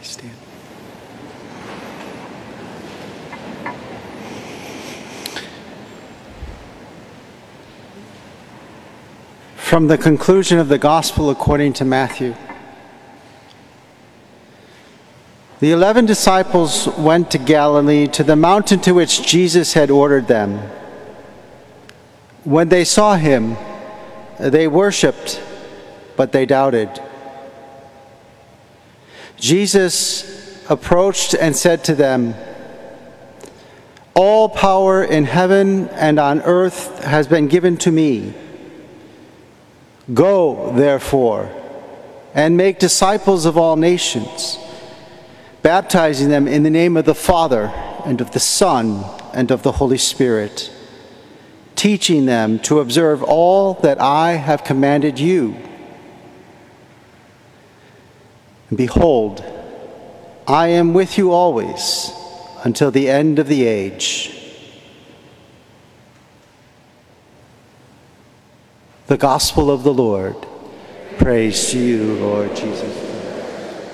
Please stand. From the conclusion of the Gospel according to Matthew. The 11 disciples went to Galilee, to the mountain to which Jesus had ordered them. When they saw him, they worshipped, but they doubted. Jesus approached and said to them, "All power in heaven and on earth has been given to me. Go, therefore, and make disciples of all nations, baptizing them in the name of the Father, and of the Son, and of the Holy Spirit, teaching them to observe all that I have commanded you. And behold, I am with you always until the end of the age." The Gospel of the Lord. Praise to you, Lord Jesus.